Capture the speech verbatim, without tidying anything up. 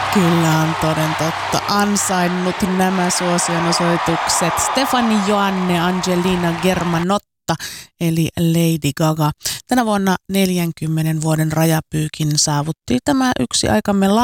Kyllä on toden totta ansainnut nämä suosionosoitukset Stefani Joanne Angelina Germanotta eli Lady Gaga. Tänä vuonna neljänkymmenen vuoden rajapyykin saavutti tämä yksi aikamme